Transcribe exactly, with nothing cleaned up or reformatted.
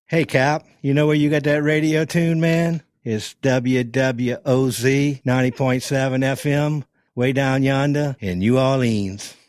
Hey, Cap, you know where you got that radio tune, man? It's W W O Z ninety point seven F M, way down yonder in New Orleans.